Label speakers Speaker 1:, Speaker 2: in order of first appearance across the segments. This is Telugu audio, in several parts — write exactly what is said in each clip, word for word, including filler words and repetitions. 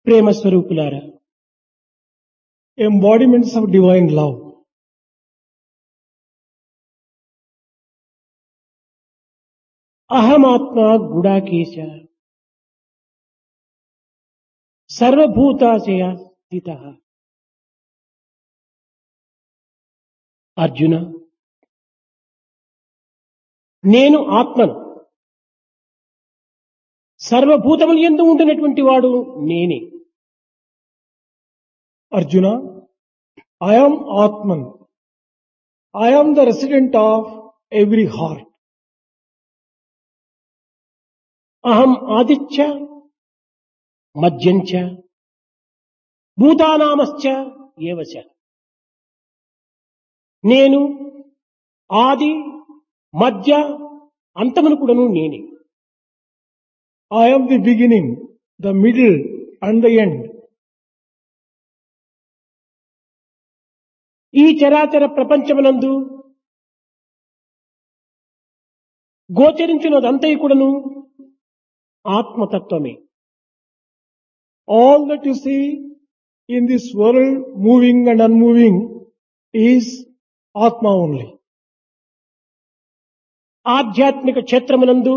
Speaker 1: ప్రేమ స్వరూపులారా,
Speaker 2: embodiments of divine love.
Speaker 1: అహమాత్మ గుడాకేశ సర్వభూతాశయ స్థిత. అర్జున, నేను ఆత్మను, సర్వభూతములు యందు ఉండినటువంటి వాడు నేనే.
Speaker 2: Arjuna, I am Atman. I am the resident of every heart.
Speaker 1: అహం ఆదిత్య మధ్యంచ భూతానామశ్చ ఏవచ. నేను ఆది మధ్య అంతమును కూడాను నేనే.
Speaker 2: I am the beginning, the middle and the end.
Speaker 1: ఈ చరాచర ప్రపంచమునందు గోచరించినదంతయు కూడాను ఆత్మతత్వమే.
Speaker 2: All that you see in this world, moving and unmoving, is Atma only.
Speaker 1: ఆధ్యాత్మిక క్షేత్రమునందు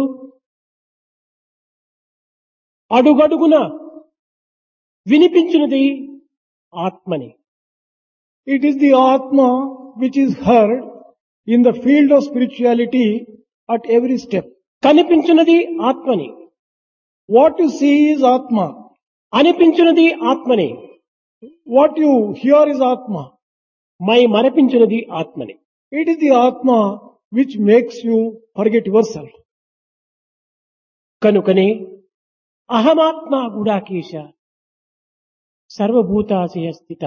Speaker 1: అడుగడుగున వినిపించినది ఆత్మని.
Speaker 2: It is the Atma which is heard in the field of spirituality at every step.
Speaker 1: కనిపించినది ఆత్మని,
Speaker 2: What you see is Atma.
Speaker 1: అనిపించినది ఆత్మని,
Speaker 2: What you hear is Atma.
Speaker 1: My మరపించినది ఆత్మని.
Speaker 2: It is the Atma which makes you forget yourself.
Speaker 1: కనుకనే అహమాత్మ గుడాకేశ సర్వభూతాశయ స్థిత.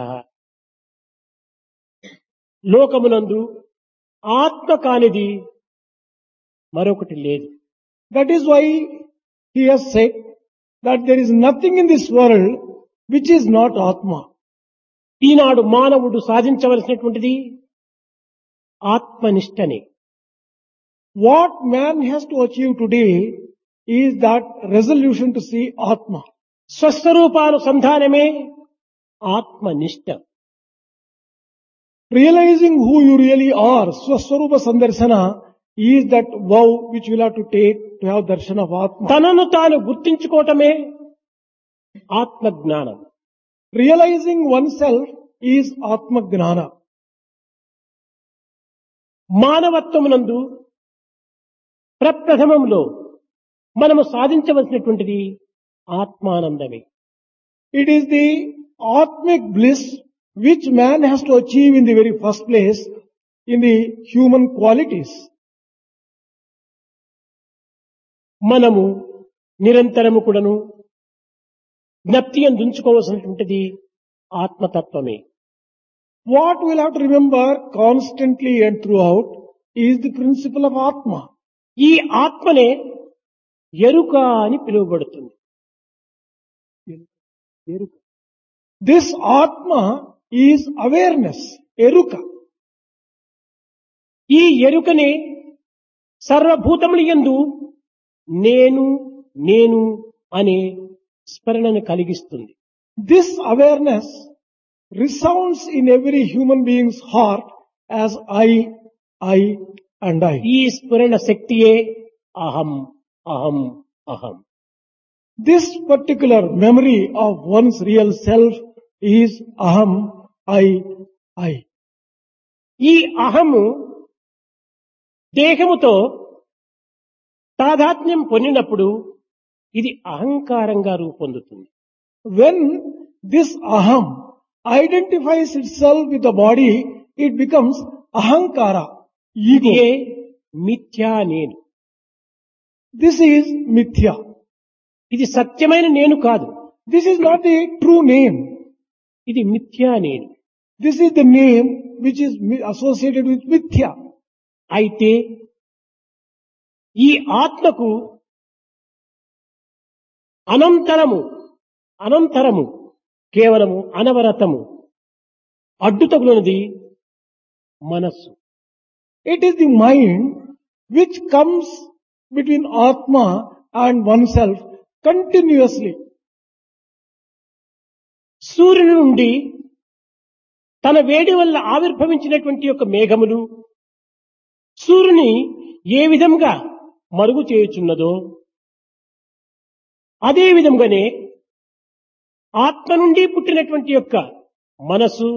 Speaker 1: లోకమునందు ఆత్మ కానిది మరొకటి లేదు.
Speaker 2: That is why he has said that there is nothing in this world which is not Atma.
Speaker 1: ఈనాడు మానవుడు సాధించవలసినటువంటిది ఆత్మనిష్టని.
Speaker 2: What man has to achieve today is that resolution to see Atma.
Speaker 1: స్వస్వరూపానుసంధానమే ఆత్మనిష్ట.
Speaker 2: Realizing who you really are, Swaswarupa Sandarsana, is that vow which you will have to take to have darshan of Atma.
Speaker 1: తనను తాను గుర్తించుకోవటమే ఆత్మజ్ఞానం.
Speaker 2: Realizing oneself is Atma Gnana.
Speaker 1: మానవత్వమునందు ప్రప్రథమంలో మనము సాధించవలసినటువంటిది ఆత్మానందమే.
Speaker 2: It is the Atmic bliss which man has to achieve in the very first place in the human qualities.
Speaker 1: మనము నిరంతరము కూడాను జ్ఞప్తి అందుంచుకోవాల్సినటువంటిది ఆత్మతత్వమే.
Speaker 2: What we'll have to remember constantly and throughout is the principle of Atma.
Speaker 1: ఈ ఆత్మనే ఎరుక అని పిలువబడుతుంది. ఎరుక.
Speaker 2: This Atma is awareness, Eruka.
Speaker 1: ఈ ఎరుకనే సర్వభూతముల యందు నేను నేను అనే స్మరణను కలిగిస్తుంది.
Speaker 2: This awareness resounds in every human being's heart as I, I and I.
Speaker 1: ఈ స్మరణ శక్తియే అహం అహం అహం.
Speaker 2: This particular memory of one's real self is Aham, I, I.
Speaker 1: ఈ అహము దేహముతో తాదాత్మ్యం పొందినప్పుడు ఇది అహంకారంగా రూపొందుతుంది.
Speaker 2: When this Aham identifies itself with the body, it becomes Ahankara, ego.
Speaker 1: ఇదే మిథ్యా నేను.
Speaker 2: This is Mithya.
Speaker 1: ఇది సత్యమైన నేను కాదు.
Speaker 2: This is not the true name.
Speaker 1: ఇది మిథ్యా నేను.
Speaker 2: This is the name which is mi- associated with Mithya.
Speaker 1: అయితే ఈ ఆత్మకు అనంతరము అనంతరము కేవలము అనవరతము అడ్డుతగులనది మనస్సు.
Speaker 2: It is the mind which comes between Atma and oneself continuously.
Speaker 1: సూర్యుని నుండి తన వేడి వల్ల ఆవిర్భవించినటువంటి యొక్క మేఘములు సూర్యుని ఏ విధంగా మరుగు చేయుచున్నదో అదే విధంగానే ఆత్మ నుండి పుట్టినటువంటి యొక్క మనసు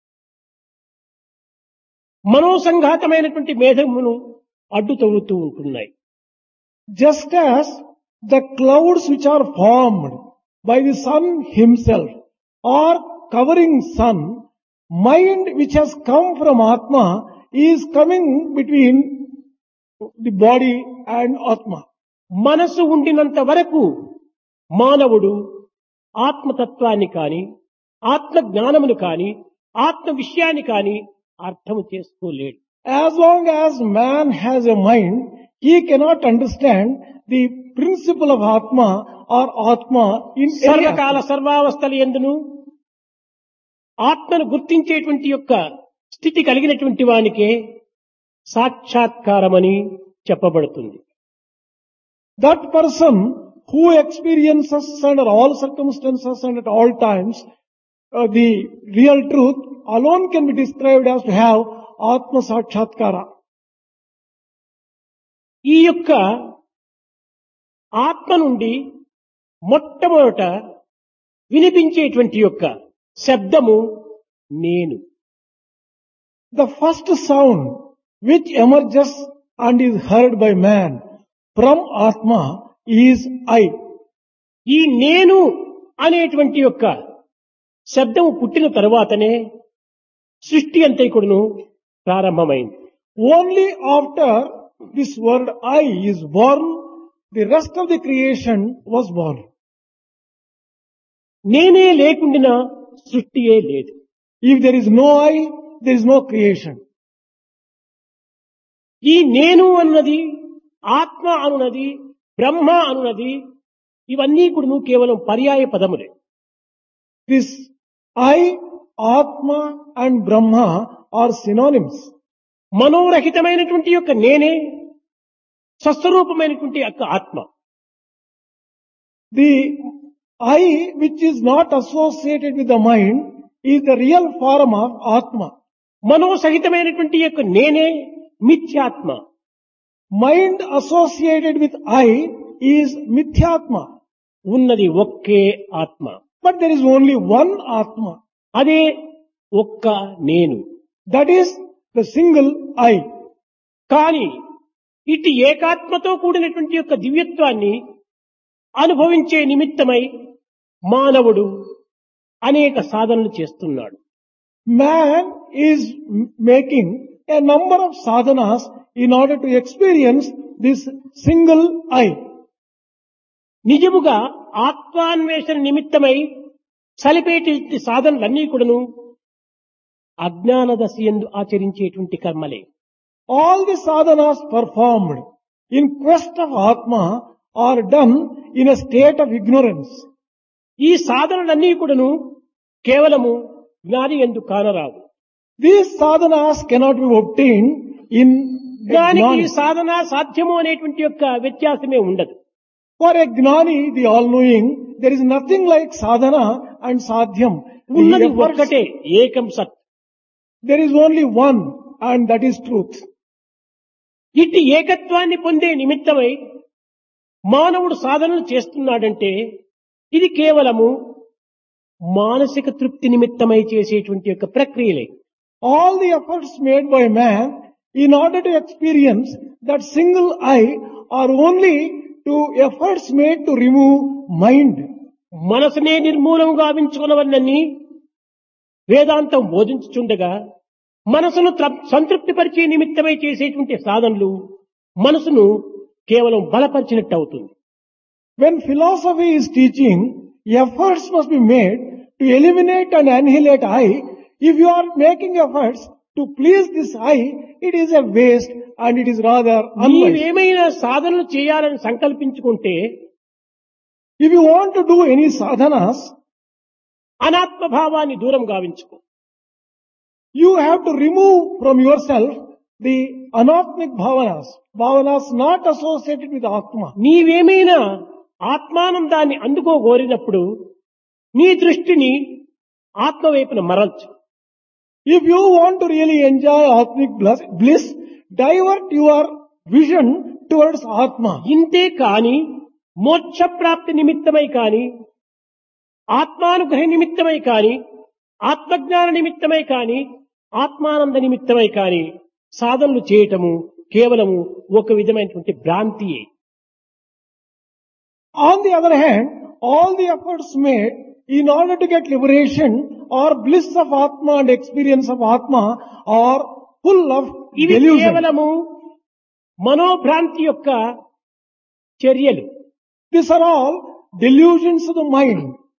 Speaker 1: మనోసంఘాతమైనటువంటి మేఘమును అడ్డు తగులుతూ ఉంటున్నాయి.
Speaker 2: Just as the clouds which are formed by the sun himself are covering sun, mind which has come from Atma is coming between the body and Atma.
Speaker 1: మనసు ఉండినంత వరకు మానవుడు ఆత్మతత్వాన్ని కాని ఆత్మ జ్ఞానమును కాని ఆత్మ విషయాన్ని కాని అర్థము చేసుకోలేడు.
Speaker 2: As long as man has a mind, he cannot understand the principle of Atma or Atma in any
Speaker 1: సర్వకాల
Speaker 2: aspect.
Speaker 1: సర్వావస్థల యందును ఆత్మను గుర్తించేటువంటి యొక్క స్థితి కలిగినటువంటి వానికే సాక్షాత్కారమని చెప్పబడుతుంది.
Speaker 2: That person who experiences under all circumstances and at all times uh, the real truth alone can be described as to have Atma Sakshatkara.
Speaker 1: ఈ యొక్క ఆత్మ నుండి మొట్టమొదట వినిపించేటువంటి యొక్క శబ్దము నేను.
Speaker 2: The first sound which emerges and is heard by man from Atma is I.
Speaker 1: ఈ నేను అనేటువంటి యొక్క శబ్దము పుట్టిన తరువాతనే సృష్టి అంతైకుడును ప్రారంభమైంది.
Speaker 2: Only after this word I is born, the rest of the creation was born.
Speaker 1: నేనే లేకుండినా సృష్టియే లేదు.
Speaker 2: If there is no I, there is no creation.
Speaker 1: ఈ నేను అన్నది ఆత్మ అనున్నది బ్రహ్మ అనున్నది ఇవన్నీ కూడా కేవలం పర్యాయ పదములే.
Speaker 2: This I, Atma and Brahma are synonyms.
Speaker 1: మనోరహితమైనటువంటి యొక్క నేనే స్వస్వరూపమైనటువంటి యొక్క ఆత్మ.
Speaker 2: The I which is not associated with the mind is the real form of Atma.
Speaker 1: మనోసహితమైనటువంటి యొక్క నేనే మిథ్యాత్మ.
Speaker 2: Mind associated with I is Mithyatma.
Speaker 1: ఉన్నది ఒకే ఆత్మ.
Speaker 2: But there is only one Atma.
Speaker 1: అదే ఒక్క నేను.
Speaker 2: That is the single I.
Speaker 1: కానీ ఇటు ఏకాత్మతో కూడినటువంటి యొక్క దివ్యత్వాన్ని అనుభవించే నిమిత్తమై మానవుడు అనేక సాధనలు చేస్తున్నాడు.
Speaker 2: Man is m- making a number of sadhanas in order to experience this single I.
Speaker 1: నిజముగా ఆత్మాన్వేషణ నిమిత్తమై సలిపేటి సాధనలన్నీ కూడాను అజ్ఞాన దశయందు ఆచరించేటువంటి కర్మలే.
Speaker 2: All the sadhanas performed in quest of Atma are done in a state of ignorance.
Speaker 1: ఈ సాధనలన్నీ కూడాను కేవలము జ్ఞాని యందు కానరావు.
Speaker 2: These sadhanas cannot be obtained in a
Speaker 1: జ్ఞానికి
Speaker 2: gnani.
Speaker 1: సాధన సాధ్యము అనేటువంటి యొక్క వ్యత్యాసమే ఉండదు.
Speaker 2: For a gnani, the all-knowing, there is nothing like sadhana and sadhyam. The
Speaker 1: ఉన్నది
Speaker 2: efforts-
Speaker 1: ఒక్కటే ఏకం సత్.
Speaker 2: There is only one, and that is truth.
Speaker 1: ఇట్టి ఏకత్వాన్ని పొందే నిమిత్తమై మానవుడు సాధనలు చేస్తున్నాడంటే ఇది కేవలము మానసిక తృప్తి నిమిత్తమై చేసేటువంటి యొక్క ప్రక్రియలే.
Speaker 2: All the efforts made by man in order to experience that single I are only to efforts made to remove mind.
Speaker 1: మనసునే నిర్మూలము గావించుకున్నవన్నీ వేదాంతం బోధించుచుండగా మనసును త్ర- సంతృప్తిపరిచే నిమిత్తమై చేసేటువంటి సాధనలు మనసును కేవలం బలపరిచినట్టు అవుతుంది.
Speaker 2: When philosophy is teaching, efforts must be made to eliminate and annihilate I. If you are making efforts to please this I, it is a waste and it is rather unwise.
Speaker 1: నీవేమైనా సాధనలు చేయాలని సంకల్పించుకుంటే
Speaker 2: If you want to do any sadhanas,
Speaker 1: అనాత్మభావాన్ని దూరం గావించుకో.
Speaker 2: you have to remove from yourself the anatmic bhavanas, bhavanas not associated with Atma.
Speaker 1: నీవేమైనా ఆత్మానందాన్ని అందుకోగోరినప్పుడు నీ దృష్టిని ఆత్మ వైపున మరల్చు.
Speaker 2: If you want to really enjoy Atmic bliss, bliss, divert your vision towards Atma.
Speaker 1: ఇంతే కాని మోక్ష ప్రాప్తి నిమిత్తమై కాని ఆత్మానుగ్రహ నిమిత్తమై కాని ఆత్మజ్ఞాన నిమిత్తమై కాని ఆత్మానంద నిమిత్తమై కాని సాధనలు చేయటము కేవలము ఒక విధమైనటువంటి భ్రాంతియే.
Speaker 2: On the other hand, all the efforts made in order to get liberation or bliss of Atma and experience of Atma are full of
Speaker 1: ఇవి
Speaker 2: delusion.
Speaker 1: కేవలము మనోభ్రాంతి యొక్క చర్యలు.
Speaker 2: These are all delusions of the mind.